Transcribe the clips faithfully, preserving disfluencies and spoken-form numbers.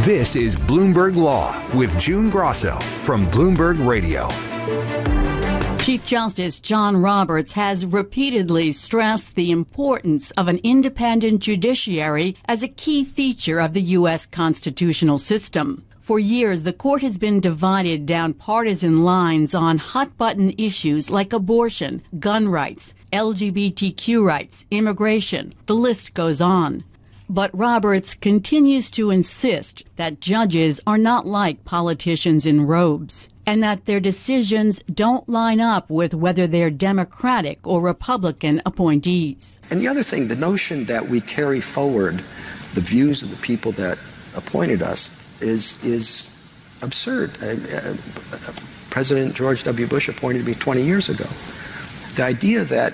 This is Bloomberg Law with June Grosso from Bloomberg Radio. Chief Justice John Roberts has repeatedly stressed the importance of an independent judiciary as a key feature of the U S constitutional system. For years, the court has been divided down partisan lines on hot-button issues like abortion, gun rights, L G B T Q rights, immigration. The list goes on. But Roberts continues to insist that judges are not like politicians in robes, and that their decisions don't line up with whether they're Democratic or Republican appointees. And the other thing, the notion that we carry forward the views of the people that appointed us is is absurd. I, uh, President George W. Bush appointed me twenty years ago. The idea that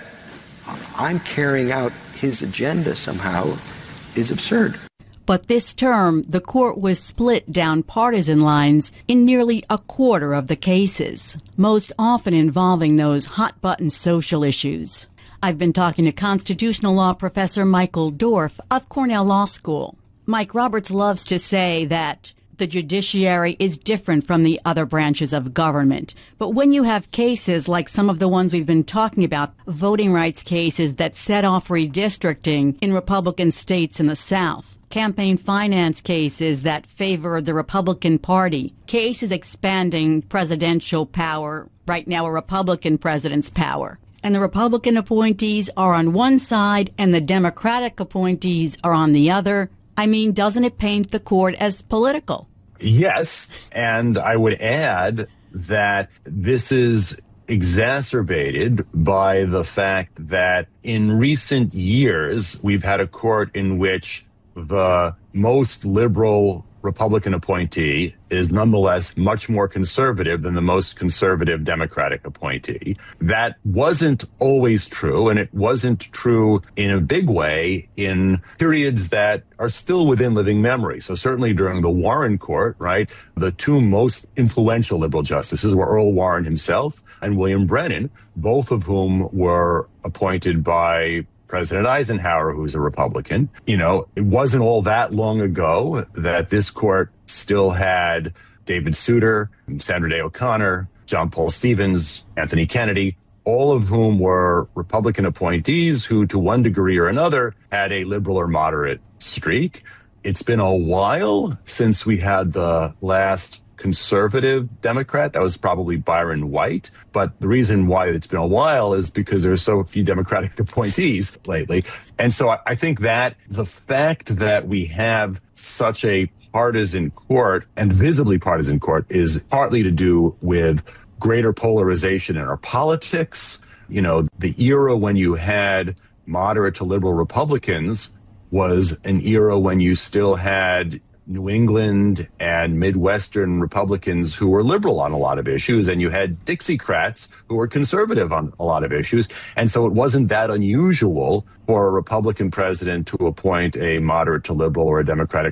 I'm carrying out his agenda somehow is absurd. But this term, the court was split down partisan lines in nearly a quarter of the cases, most often involving those hot-button social issues. I've been talking to constitutional law professor Michael Dorf of Cornell Law School. Mike, Roberts loves to say that the judiciary is different from the other branches of government. But when you have cases like some of the ones we've been talking about, voting rights cases that set off redistricting in Republican states in the South, campaign finance cases that favor the Republican Party, cases expanding presidential power, right now a Republican president's power, and the Republican appointees are on one side and the Democratic appointees are on the other, I mean, doesn't it paint the court as political? Yes, and I would add that this is exacerbated by the fact that in recent years, we've had a court in which the most liberal Republican appointee is nonetheless much more conservative than the most conservative Democratic appointee. That wasn't always true, and it wasn't true in a big way in periods that are still within living memory. So certainly during the Warren Court, right, the two most influential liberal justices were Earl Warren himself and William Brennan, both of whom were appointed by President Eisenhower, who's a Republican. You know, it wasn't all that long ago that this court still had David Souter, Sandra Day O'Connor, John Paul Stevens, Anthony Kennedy, all of whom were Republican appointees who, to one degree or another, had a liberal or moderate streak. It's been a while since we had the last conservative Democrat. That was probably Byron White. But the reason why it's been a while is because there's so few Democratic appointees lately. And so I think that the fact that we have such a partisan court and visibly partisan court is partly to do with greater polarization in our politics. You know, the era when you had moderate to liberal Republicans was an era when you still had New England and Midwestern Republicans who were liberal on a lot of issues, and you had Dixiecrats who were conservative on a lot of issues. And so it wasn't that unusual for a Republican president to appoint a moderate to liberal or a Democratic